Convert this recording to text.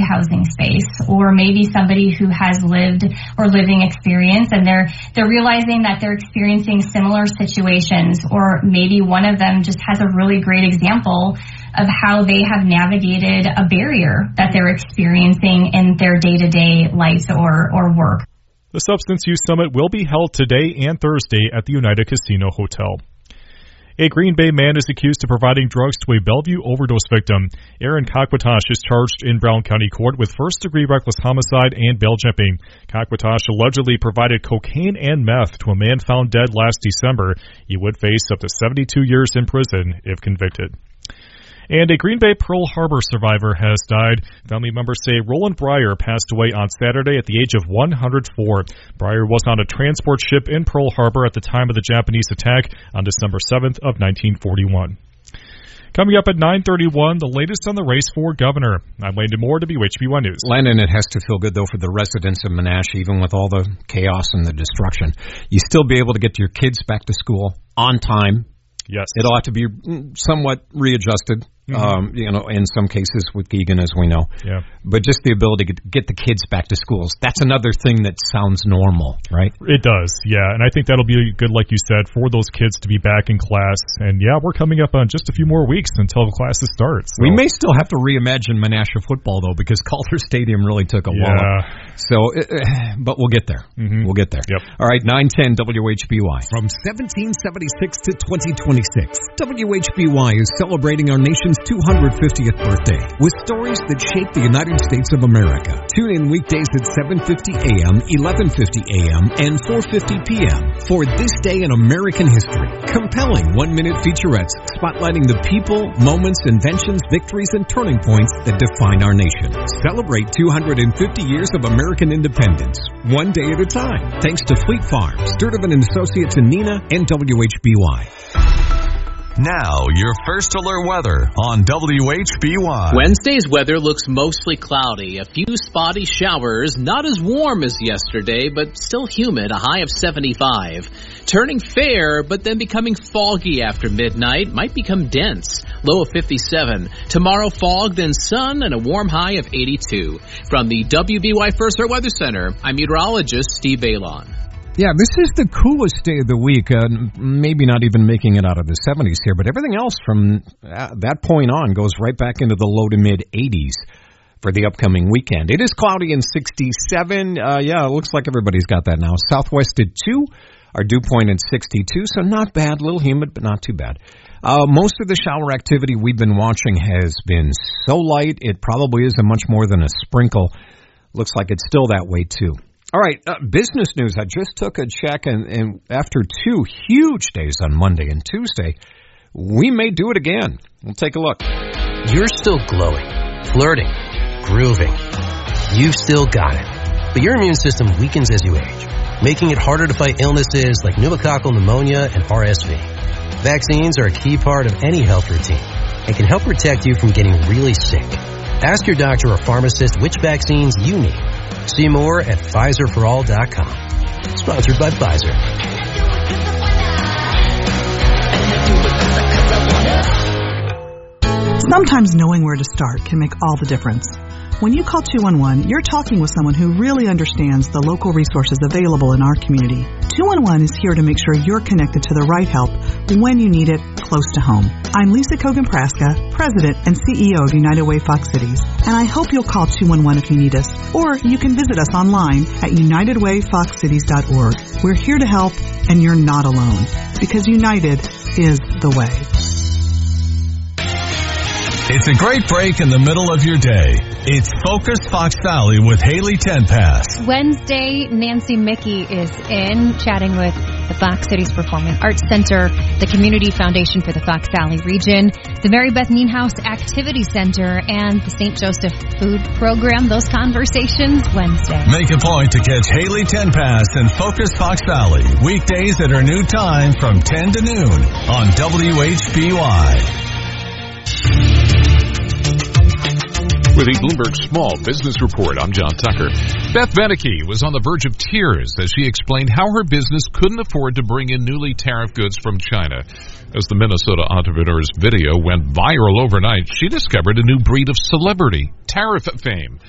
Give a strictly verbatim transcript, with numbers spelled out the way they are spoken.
housing space, or maybe somebody who has lived or living experience, and they're they're realizing that they're experiencing similar situations, or maybe one of them just has a really great example of how they have navigated a barrier that they're experiencing in their day-to-day life or, or work. The Substance Use Summit will be held today and Thursday at the United Casino Hotel. A Green Bay man is accused of providing drugs to a Bellevue overdose victim. Aaron Kakwatas is charged in Brown County Court with first-degree reckless homicide and bail jumping. Kakwatas allegedly provided cocaine and meth to a man found dead last December. He would face up to seventy-two years in prison if convicted. And a Green Bay Pearl Harbor survivor has died. Family members say Roland Breyer passed away on Saturday at the age of one hundred four. Breyer was on a transport ship in Pearl Harbor at the time of the Japanese attack on December seventh of nineteen forty-one. Coming up at nine thirty-one, the latest on the race for governor. I'm Landon Moore, W H B Y News. Landon, it has to feel good, though, for the residents of Menasha, even with all the chaos and the destruction. You still be able to get your kids back to school on time. Yes. It'll have to be somewhat readjusted. Mm-hmm. Um, you know, in some cases with Keegan, as we know. Yeah. But just the ability to get the kids back to schools. That's another thing that sounds normal, right? It does, yeah. And I think that'll be good, like you said, for those kids to be back in class. And, yeah, we're coming up on just a few more weeks until classes start. So. We may still have to reimagine Menasha football, though, because Calder Stadium really took a yeah. wallop. So, uh, but we'll get there. Mm-hmm. We'll get there. Yep. All right, nine ten W H B Y. From seventeen seventy-six to twenty twenty-six, W H B Y is celebrating our nation's two hundred fiftieth birthday with stories that shape the United States of America. Tune in weekdays at seven fifty a.m., eleven fifty a.m., and four fifty p.m. for This Day in American History. Compelling one-minute featurettes spotlighting the people, moments, inventions, victories, and turning points that define our nation. Celebrate two hundred fifty years of American independence, one day at a time. Thanks to Fleet Farms, Sturtevant and Associates in Neenah, and W H B Y. Now, your first alert weather on W H B Y. Wednesday's weather looks mostly cloudy. A few spotty showers, not as warm as yesterday, but still humid, a high of seventy-five. Turning fair, but then becoming foggy after midnight, might become dense, low of fifty-seven. Tomorrow, fog, then sun, and a warm high of eighty-two. From the W B Y First Alert Weather Center, I'm meteorologist Steve Bailon. Yeah, this is the coolest day of the week, uh, maybe not even making it out of the seventies here, but everything else from uh, that point on goes right back into the low to mid eighties for the upcoming weekend. It is cloudy and sixty-seven. Uh, yeah, it looks like everybody's got that now. Southwest at two, our dew point at sixty-two, so not bad, a little humid, but not too bad. Uh, most of the shower activity we've been watching has been so light, it probably isn't much more than a sprinkle. Looks like it's still that way, too. All right, uh, business news. I just took a check, and, and after two huge days on Monday and Tuesday, we may do it again. We'll take a look. You're still glowing, flirting, grooving. You've still got it. But your immune system weakens as you age, making it harder to fight illnesses like pneumococcal pneumonia and R S V. Vaccines are a key part of any health routine and can help protect you from getting really sick. Ask your doctor or pharmacist which vaccines you need. See more at Pfizer for all dot com. Sponsored by Pfizer. Sometimes knowing where to start can make all the difference. When you call two one one, you're talking with someone who really understands the local resources available in our community. two one one is here to make sure you're connected to the right help when you need it close to home. I'm Lisa Kogan-Praska, President and C E O of United Way Fox Cities, and I hope you'll call two one one if you need us, or you can visit us online at united way fox cities dot org. We're here to help, and you're not alone, because United is the way. It's a great break in the middle of your day. It's Focus Fox Valley with Haley Tenpass. Wednesday, Nancy Mickey is in chatting with the Fox Cities Performing Arts Center, the Community Foundation for the Fox Valley region, the Mary Beth Nienhuis Activity Center, and the Saint Joseph Food Program. Those conversations Wednesday. Make a point to catch Haley Tenpass and Focus Fox Valley weekdays at her new time from ten to noon on W H B Y. With the Bloomberg Small Business Report, I'm John Tucker. Beth Beneke was on the verge of tears as she explained how her business couldn't afford to bring in newly tariffed goods from China. As the Minnesota entrepreneur's video went viral overnight, she discovered a new breed of celebrity, tariff fame.